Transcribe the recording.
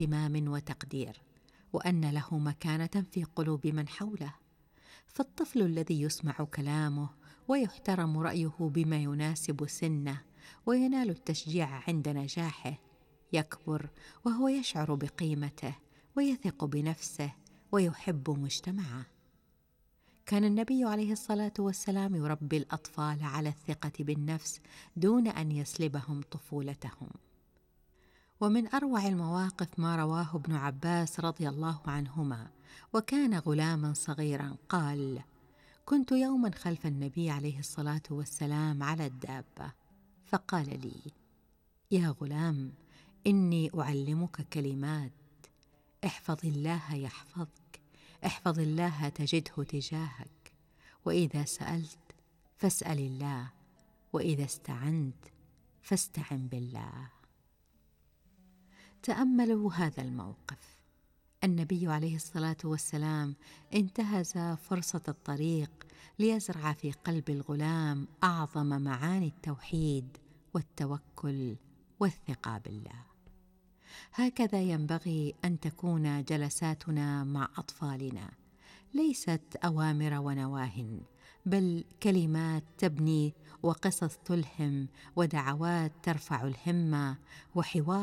اهتمام وتقدير، وأن له مكانة في قلوب من حوله. فالطفل الذي يسمع كلامه ويحترم رأيه بما يناسب سنه وينال التشجيع عند نجاحه يكبر وهو يشعر بقيمته ويثق بنفسه ويحب مجتمعه. كان النبي عليه الصلاة والسلام يربي الأطفال على الثقة بالنفس دون أن يسلبهم طفولتهم. ومن أروع المواقف ما رواه ابن عباس رضي الله عنهما وكان غلاما صغيرا قال: كنت يوما خلف النبي عليه الصلاة والسلام على الدابة، فقال لي: يا غلام، إني أعلمك كلمات، احفظ الله يحفظك، احفظ الله تجده تجاهك، وإذا سألت فاسأل الله، وإذا استعنت فاستعن بالله. تأملوا هذا الموقف. النبي عليه الصلاة والسلام انتهز فرصة الطريق ليزرع في قلب الغلام أعظم معاني التوحيد والتوكل والثقة بالله. هكذا ينبغي أن تكون جلساتنا مع أطفالنا، ليست أوامر ونواه، بل كلمات تبني وقصص تلهم ودعوات ترفع الهمة وحوار